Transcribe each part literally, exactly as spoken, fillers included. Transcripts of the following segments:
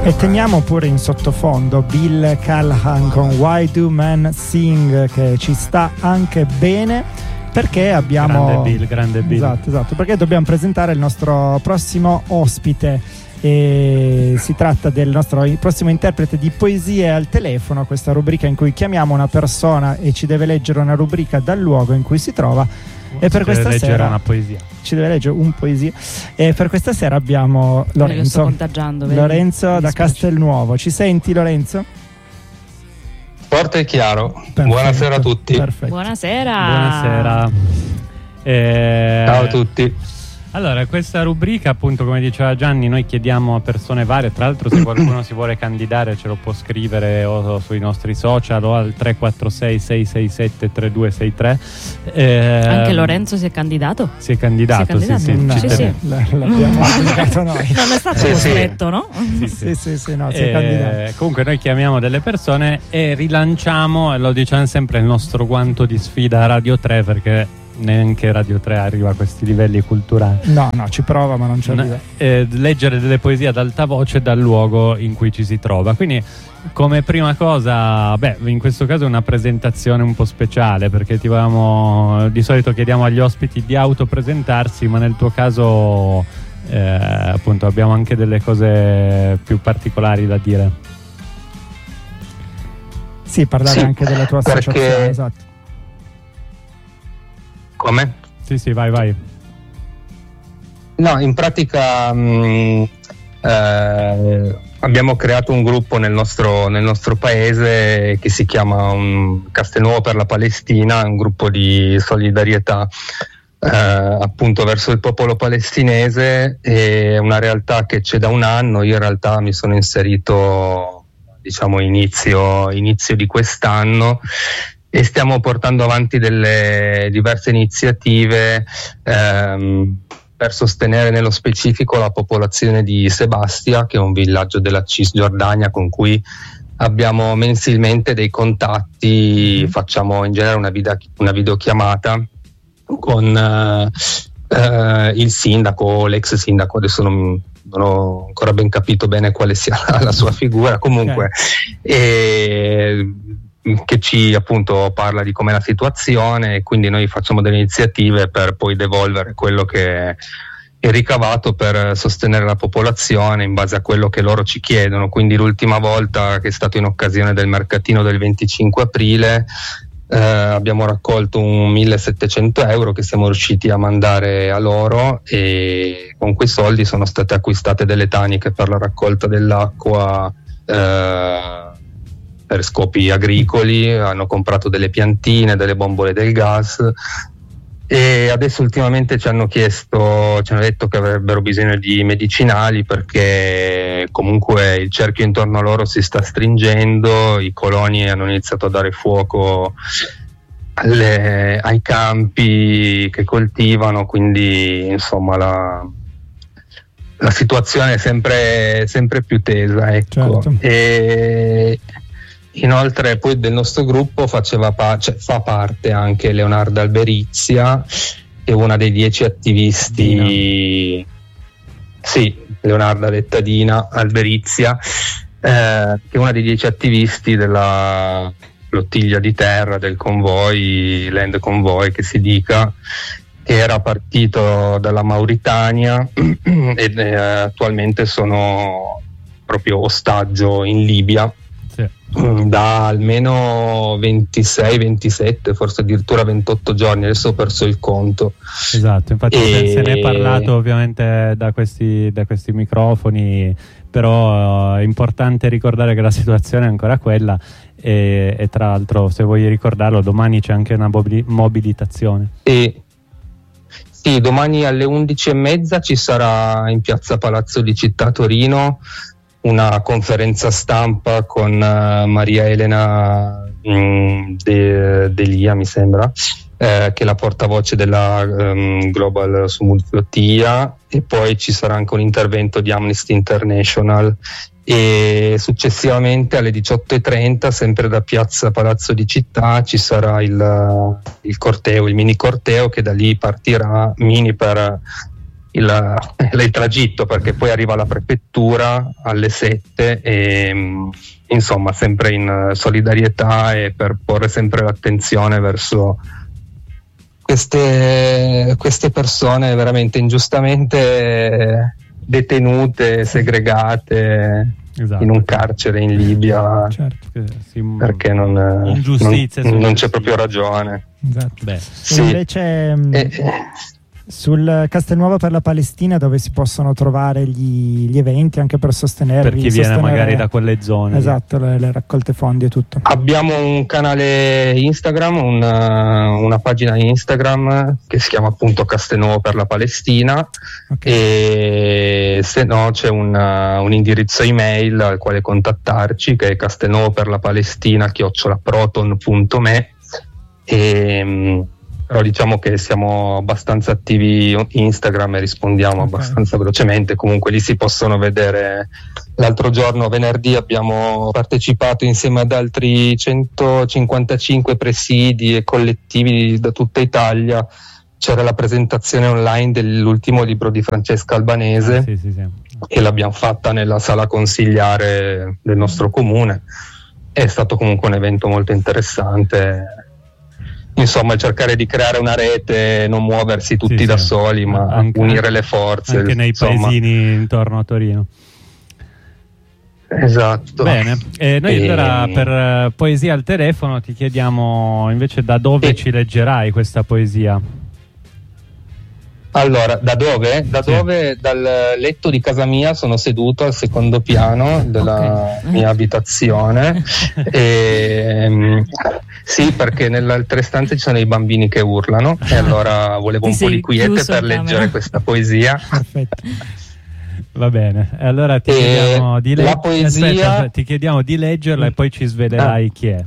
E teniamo pure in sottofondo Bill Callahan con Why Do Men Sing, che ci sta anche bene, perché abbiamo grande Bill, grande Bill. Esatto, esatto, perché dobbiamo presentare il nostro prossimo ospite. E si tratta del nostro prossimo interprete di Poesie al telefono, questa rubrica in cui chiamiamo una persona e ci deve leggere una rubrica dal luogo in cui si trova. E per questa sera una poesia. Ci deve leggere un poesia. E per questa sera abbiamo Lorenzo. Sto contagiando, vedi? Lorenzo da Castelnuovo. Ci senti, Lorenzo? Forte e chiaro. Perfetto. Buonasera a tutti. Perfetto. Buonasera. Buonasera. Eh... Ciao a tutti. Allora, questa rubrica, appunto, come diceva Gianni, noi chiediamo a persone varie. Tra l'altro, se qualcuno si vuole candidare, ce lo può scrivere o sui nostri social o al tre quattro sei sei sei sette tre due sei tre. Eh, Anche Lorenzo si è candidato? Si è candidato, si è candidato? sì, sì. No, sì, sì. L'abbiamo pubblicato noi. Non è stato sì, costretto, sì. no? Sì, Sì, sì, sì, sì, no, si è eh, candidato. comunque noi chiamiamo delle persone e rilanciamo, e lo diciamo sempre, il nostro guanto di sfida a Radio tre, perché neanche Radio tre arriva a questi livelli culturali. No, no, ci prova ma non ci arriva. Eh, leggere delle poesie ad alta voce dal luogo in cui ci si trova. Quindi, come prima cosa, beh, in questo caso è una presentazione un po' speciale, perché ti volevamo, di solito chiediamo agli ospiti di autopresentarsi, ma nel tuo caso eh, appunto abbiamo anche delle cose più particolari da dire. Sì, parlare Sì, anche della tua perché- associazione, esatto. Come? Sì, sì, vai, vai. No, in pratica mh, eh, abbiamo creato un gruppo nel nostro, nel nostro paese che si chiama um, Castelnuovo per la Palestina, un gruppo di solidarietà eh, appunto verso il popolo palestinese. È una realtà che c'è da un anno. Io in realtà mi sono inserito, diciamo, inizio, inizio di quest'anno, e stiamo portando avanti delle diverse iniziative ehm, per sostenere nello specifico la popolazione di Sebastia, che è un villaggio della Cisgiordania con cui abbiamo mensilmente dei contatti. Facciamo in genere una, vida- una videochiamata con eh, eh, il sindaco o l'ex sindaco, adesso non, non ho ancora ben capito bene quale sia la, la sua figura, comunque okay. e, che ci appunto parla di com'è la situazione, e quindi noi facciamo delle iniziative per poi devolvere quello che è ricavato per sostenere la popolazione in base a quello che loro ci chiedono. Quindi l'ultima volta, che è stato in occasione del mercatino del venticinque aprile, eh, abbiamo raccolto un millesettecento euro che siamo riusciti a mandare a loro, e con quei soldi sono state acquistate delle taniche per la raccolta dell'acqua eh, per scopi agricoli, hanno comprato delle piantine, delle bombole del gas, e adesso ultimamente ci hanno chiesto, ci hanno detto che avrebbero bisogno di medicinali, perché comunque il cerchio intorno a loro si sta stringendo, i coloni hanno iniziato a dare fuoco alle, ai campi che coltivano, quindi insomma la, la situazione è sempre, sempre più tesa, ecco. Certo. E inoltre poi del nostro gruppo faceva pa- cioè, fa parte anche Leonarda Alberizia, che è una dei dieci attivisti. Dina. Sì, Leonarda detta Dina Alberizia, eh, che è una dei dieci attivisti della flottiglia di terra, del convoy, Land Convoy che si dica, che era partito dalla Mauritania ed eh, attualmente sono proprio ostaggio in Libia. Sì. Da almeno ventisei ventisette, forse addirittura ventotto giorni, adesso ho perso il conto. Esatto, infatti e... se ne è parlato ovviamente da questi, da questi microfoni, però è importante ricordare che la situazione è ancora quella, e, e tra l'altro, se vuoi ricordarlo, domani c'è anche una mobil- mobilitazione. E... Sì, domani alle undici e mezza ci sarà in piazza Palazzo di Città Torino una conferenza stampa con uh, Maria Elena mh, De, Delia, mi sembra, eh, che è la portavoce della um, Global Smooth Flottiglia, e poi ci sarà anche un intervento di Amnesty International, e successivamente alle diciotto e trenta, sempre da piazza Palazzo di Città, ci sarà il, il corteo, il mini corteo, che da lì partirà mini per il, il tragitto, perché poi arriva alla prefettura alle sette e insomma sempre in solidarietà e per porre sempre l'attenzione verso queste, queste persone veramente ingiustamente detenute, segregate, esatto, in un carcere in Libia, certo, sì, perché non, non, non c'è proprio ragione. Esatto. Beh. Sì. Invece eh, sul Castelnuovo per la Palestina, dove si possono trovare gli, gli eventi anche per sostenervi, per chi viene magari da quelle zone, esatto, le, le raccolte fondi e tutto. Abbiamo un canale Instagram, una, una pagina Instagram che si chiama appunto Castelnuovo per la Palestina, okay, e se no c'è un, un indirizzo email al quale contattarci, che è castelnuovo per la palestina chiocciola proton punto me, e però diciamo che siamo abbastanza attivi Instagram e rispondiamo, okay, abbastanza velocemente. Comunque lì si possono vedere. L'altro giorno, venerdì, abbiamo partecipato insieme ad altri centocinquantacinque presidi e collettivi da tutta Italia. C'era la presentazione online dell'ultimo libro di Francesca Albanese, ah, sì, sì, sì, e l'abbiamo fatta nella sala consigliare del nostro comune. È stato comunque un evento molto interessante. Insomma, cercare di creare una rete, non muoversi tutti sì, da sì, soli, ma anche, unire le forze. Anche nei insomma, paesini intorno a Torino. Esatto. Bene, eh, noi e... allora per uh, Poesia al telefono ti chiediamo invece da dove e... ci leggerai questa poesia. Allora, da dove? Da sì. dove? Dal letto di casa mia, sono seduto al secondo piano della okay. mia abitazione e, sì, perché nelle altre stanze ci sono i bambini che urlano e allora volevo un ti po' di quiete per leggere questa poesia. Perfetto. Va bene, e allora ti, e chiediamo di le- la poesia... Aspetta, ti chiediamo di leggerla e poi ci svelerai ah. chi è.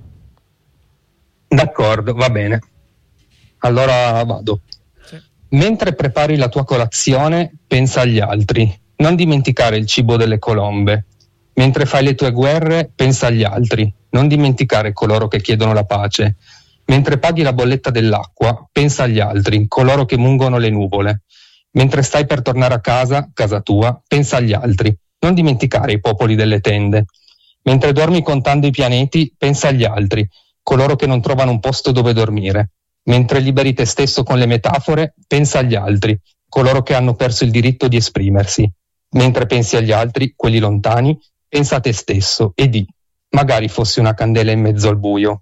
D'accordo, va bene. Allora vado. Mentre prepari la tua colazione, pensa agli altri. Non dimenticare il cibo delle colombe. Mentre fai le tue guerre, pensa agli altri. Non dimenticare coloro che chiedono la pace. Mentre paghi la bolletta dell'acqua, pensa agli altri, coloro che mungono le nuvole. Mentre stai per tornare a casa, casa tua, pensa agli altri. Non dimenticare i popoli delle tende. Mentre dormi contando i pianeti, pensa agli altri, coloro che non trovano un posto dove dormire. Mentre liberi te stesso con le metafore, pensa agli altri, coloro che hanno perso il diritto di esprimersi. Mentre pensi agli altri, quelli lontani, pensa a te stesso e di, magari fossi una candela in mezzo al buio.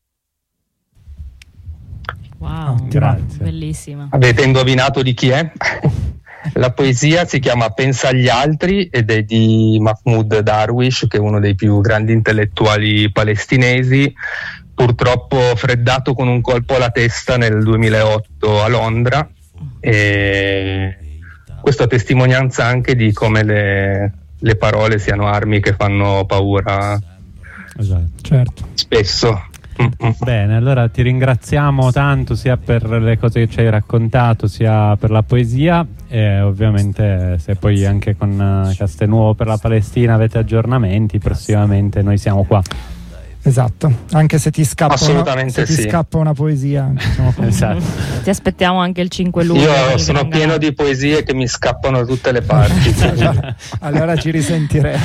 Wow, oh, grazie. Bellissima. Avete indovinato di chi è? La poesia si chiama Pensa agli altri ed è di Mahmoud Darwish, che è uno dei più grandi intellettuali palestinesi, purtroppo freddato con un colpo alla testa nel duemilaotto a Londra, e questa testimonianza anche di come le, le parole siano armi che fanno paura. Esatto. Certo. Spesso. Bene, allora ti ringraziamo tanto sia per le cose che ci hai raccontato sia per la poesia, e ovviamente se poi anche con Castelnuovo per la Palestina avete aggiornamenti prossimamente noi siamo qua. Esatto, anche se ti scappa, assolutamente una, se sì. ti scappa una poesia, esatto. Ti aspettiamo anche il cinque luglio. Io sono pieno di poesie che mi scappano da tutte le parti. allora, allora ci risentiremo.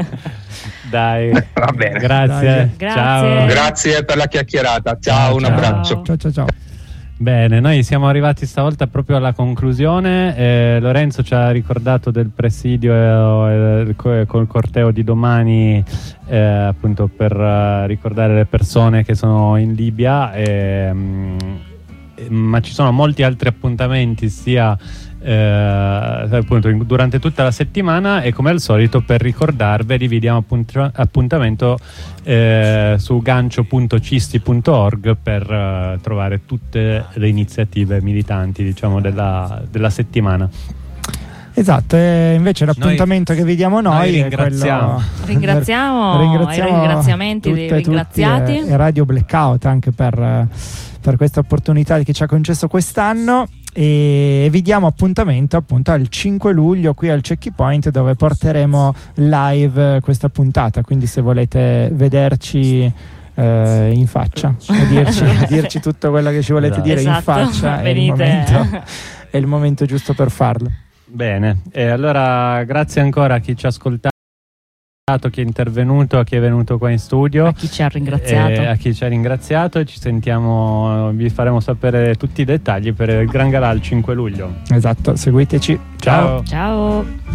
Dai, va bene. Grazie. Dai. Ciao. Grazie per la chiacchierata. Ciao, ciao, un ciao. abbraccio. Ciao ciao ciao. Bene, noi siamo arrivati stavolta proprio alla conclusione. eh, Lorenzo ci ha ricordato del presidio eh, col corteo di domani, eh, appunto per uh, ricordare le persone che sono in Libia, eh, mh, ma ci sono molti altri appuntamenti sia eh, appunto in, durante tutta la settimana, e come al solito per ricordarveli vi diamo appunt- appuntamento eh, su gancio punto cisti punto org per uh, trovare tutte le iniziative militanti, diciamo, della, della settimana. Esatto, e invece l'appuntamento noi, che vi diamo noi, noi ringraziamo. È quello... ringraziamo, ringraziamo i ringraziamenti tutte, dei ringraziati tutti, e, e Radio Blackout anche per, per questa opportunità che ci ha concesso quest'anno, e vi diamo appuntamento appunto al cinque luglio qui al Checkpoint, dove porteremo live questa puntata, quindi se volete vederci eh, in faccia e dirci, dirci tutto quello che ci volete dire esatto. in faccia, venite. è il momento è il momento giusto per farlo. Bene, e allora grazie ancora a chi ci ha ascoltato, chi è intervenuto, a chi è venuto qua in studio, a chi ci ha ringraziato, e a chi ci ha ringraziato, e ci sentiamo, vi faremo sapere tutti i dettagli per il Gran Galà il cinque luglio. Esatto, seguiteci. Ciao. Ciao.